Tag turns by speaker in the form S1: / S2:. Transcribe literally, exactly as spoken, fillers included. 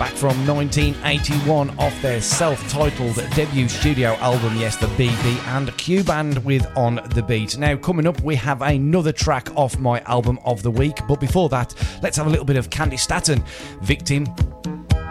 S1: back from nineteen eighty-one off their self-titled debut studio album, yes, the B B and Q Band with On The Beat. Now, coming up, we have another track off my album of the week, but before that, let's have a little bit of Candy Staton, Victim.